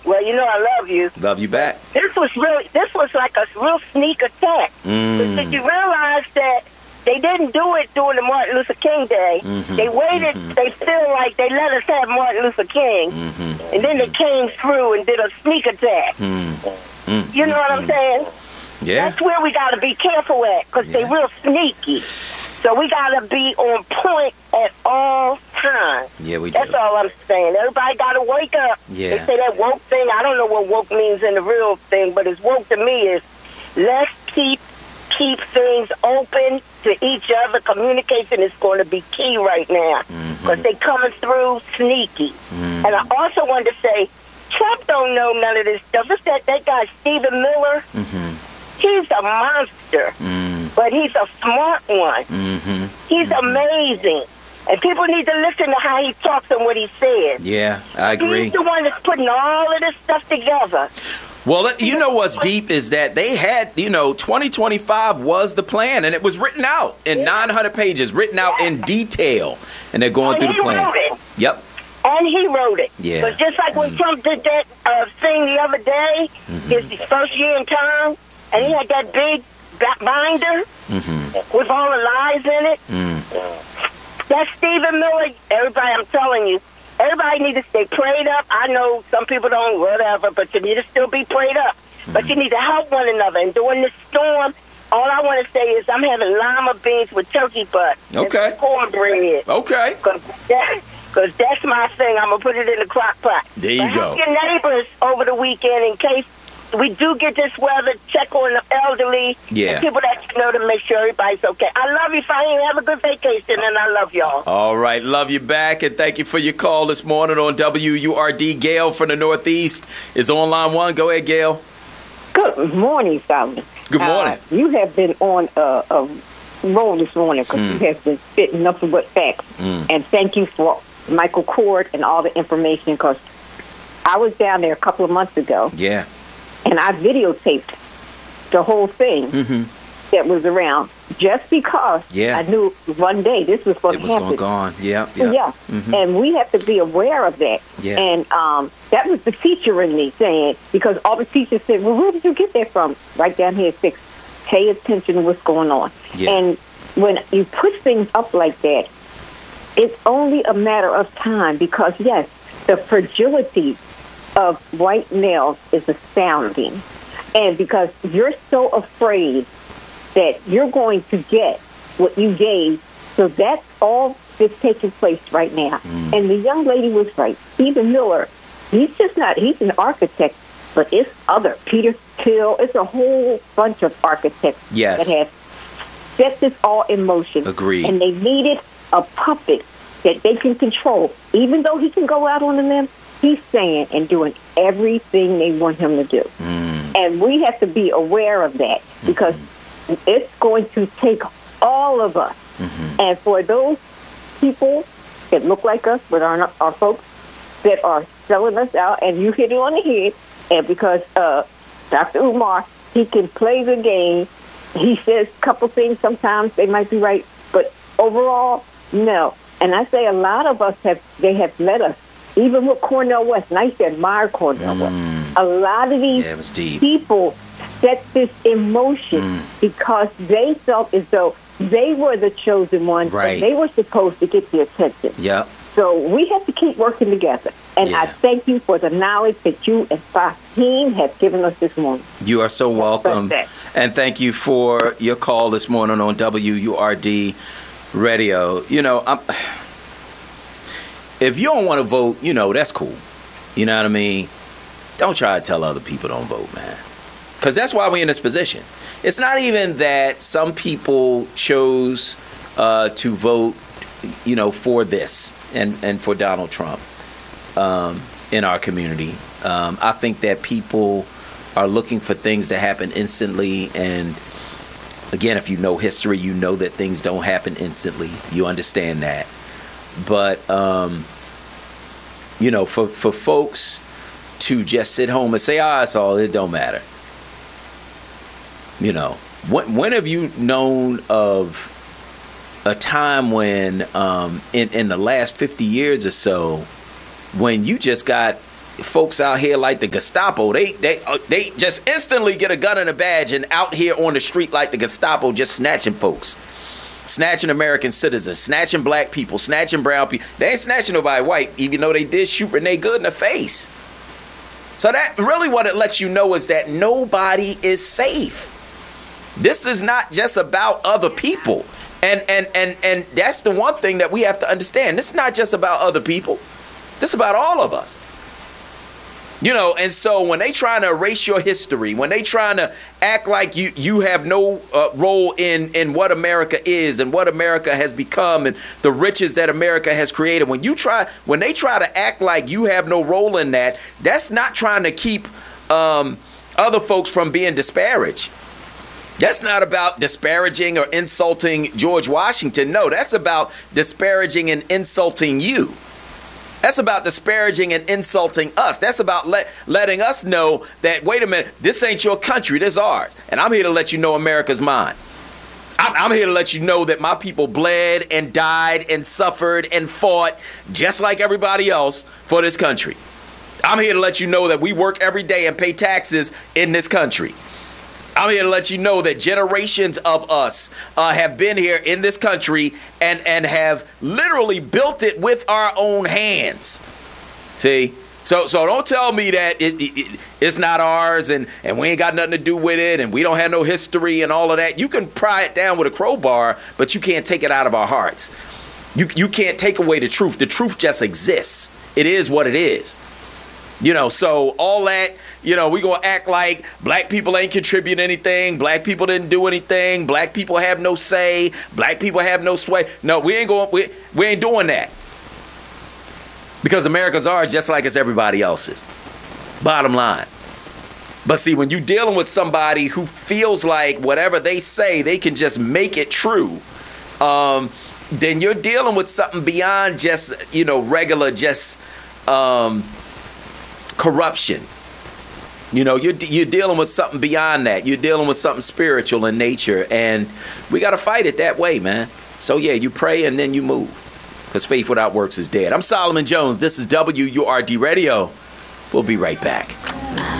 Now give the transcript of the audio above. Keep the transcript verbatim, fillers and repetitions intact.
Well, you know I love you. Love you back. This was really, this was like a real sneak attack. Mm. But did you realize that they didn't do it during the Martin Luther King Day? Mm-hmm. They waited. Mm-hmm. They feel like they let us have Martin Luther King, mm-hmm. and then they came through and did a sneak attack. Mm-hmm. You know what I'm saying? Yeah. That's where we got to be careful at, because yeah. they real sneaky. So we got to be on point at all times. Yeah, we do. That's all I'm saying. Everybody got to wake up. Yeah. They say that woke thing. I don't know what woke means in the real thing, but it's woke to me is let's keep keep things open to each other. Communication is going to be key right now, because mm-hmm. they coming through sneaky. Mm-hmm. And I also wanted to say, Trump don't know none of this stuff. It's that, that guy, Stephen Miller. Mm-hmm. He's a monster, mm. but he's a smart one. Mm-hmm. He's mm-hmm. amazing. And people need to listen to how he talks and what he says. Yeah, I agree. He's the one that's putting all of this stuff together. Well, you know what's deep is that they had, you know, twenty twenty-five was the plan, and it was written out in yeah. nine hundred pages, written out yeah. in detail, and they're going and through the plan. Wrote it. Yep. And he wrote it. Yeah. But just like when mm. Trump did that uh, thing the other day, mm-hmm. his first year in term, and he had that big binder mm-hmm. with all the lies in it. Mm. That's Stephen Miller. Everybody, I'm telling you, everybody needs to stay prayed up. I know some people don't, whatever, but you need to still be prayed up. Mm-hmm. But you need to help one another. And during this storm, all I want to say is I'm having lima beans with turkey butt. Okay. And cornbread. Okay. Because that's my thing. I'm going to put it in the crock pot. There you but go. Help your neighbors over the weekend in case we do get this weather. Check on the elderly. Yeah. And people that you know to make sure everybody's okay. I love you, Fahim. Have a good vacation, and I love y'all. All right. Love you back, and thank you for your call this morning on W U R D. Gail from the Northeast is on line one. Go ahead, Gail. Good morning, Solomon. Good morning. Uh, you have been on a, a roll this morning because mm. you have been spitting nothing but facts. Mm. And thank you for Michael Cord and all the information, because I was down there a couple of months ago. Yeah. And I videotaped the whole thing mm-hmm. that was around, just because yeah. I knew one day this was going to happen. It was going to go on. Yeah, yeah. Yeah. Mm-hmm. And we have to be aware of that. Yeah. And um, that was the teacher in me saying, because all the teachers said, well, where did you get that from? Right down here at six. Pay attention to what's going on. Yeah. And when you push things up like that, it's only a matter of time, because, yes, the fragility of white males is astounding. And because you're so afraid that you're going to get what you gave, so that's all that's taking place right now. Mm. And the young lady was right. Stephen Miller, he's just not, he's an architect, but it's other, Peter Thiel, it's a whole bunch of architects yes. that have set this all in motion. Agreed. And they needed a puppet that they can control. Even though he can go out on the limb, he's saying and doing everything they want him to do. Mm. And we have to be aware of that, because mm-hmm. it's going to take all of us. Mm-hmm. And for those people that look like us, but are not, our folks that are selling us out, and you hit it on the head, and because uh, Doctor Umar, he can play the game. He says a couple things. Sometimes they might be right, but overall, no. And I say a lot of us have, they have led us, even with Cornel West, and I used to admire Cornel mm. West. A lot of these yeah, people set this in motion mm. because they felt as though they were the chosen ones, right. and they were supposed to get the attention. Yep. So we have to keep working together. And yeah. I thank you for the knowledge that you and Fahim have given us this morning. You are so welcome. And thank you for your call this morning on W U R D Radio. You know, I'm, if you don't want to vote, you know, that's cool. You know what I mean? Don't try to tell other people don't vote, man. Because that's why we're in this position. It's not even that some people chose uh, to vote, you know, for this and, and for Donald Trump um, in our community. Um, I think that people are looking for things to happen instantly. And again, if you know history, you know that things don't happen instantly. You understand that. But, um, you know, for, for folks to just sit home and say, ah, it's all, it don't matter. You know, when, when have you known of a time when, um, in, in the last fifty years or so, when you just got folks out here like the Gestapo. They they uh, they just instantly get a gun and a badge and out here on the street like the Gestapo, just snatching folks, snatching American citizens, snatching black people, snatching brown people. They ain't snatching nobody white, even though they did shoot Renee Good in the face. So that really what it lets you know is that nobody is safe. This is not just about other people. And and and and that's the one thing that we have to understand. This is not just about other people. This is about all of us. You know, and so when they trying to erase your history, when they trying to act like you you have no uh, role in in what America is and what America has become and the riches that America has created, when you try when they try to act like you have no role in that, that's not trying to keep um, other folks from being disparaged. That's not about disparaging or insulting George Washington. No, that's about disparaging and insulting you. That's about disparaging and insulting us. That's about let, letting us know that, wait a minute, this ain't your country, this is ours. And I'm here to let you know America's mine. I'm, I'm here to let you know that my people bled and died and suffered and fought just like everybody else for this country. I'm here to let you know that we work every day and pay taxes in this country. I'm here to let you know that generations of us uh, have been here in this country and, and have literally built it with our own hands. See? So so don't tell me that it, it, it's not ours and, and we ain't got nothing to do with it and we don't have no history and all of that. You can pry it down with a crowbar, but you can't take it out of our hearts. You, you can't take away the truth. The truth just exists. It is what it is. You know, so all that, you know, we gonna act like black people ain't contribute anything. Black people didn't do anything. Black people have no say. Black people have no sway. No, we ain't going. We, we ain't doing that because America's ours, just like it's everybody else's. Bottom line. But see, when you're dealing with somebody who feels like whatever they say, they can just make it true, um, then you're dealing with something beyond just, you know, regular just um, corruption. You know, you're, you're dealing with something beyond that. You're dealing with something spiritual in nature. And we got to fight it that way, man. So, yeah, you pray and then you move. Because faith without works is dead. I'm Solomon Jones. This is W U R D Radio. We'll be right back.